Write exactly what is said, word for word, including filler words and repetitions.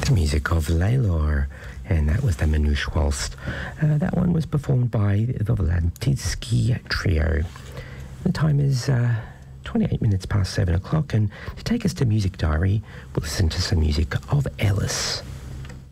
Music of Laylor, and that was the Manouche Waltz. Uh, that one was performed by the Volantinsky Trio. The time is uh, twenty-eight minutes past seven o'clock, and to take us to Music Diary, we'll listen to some music of Ellis.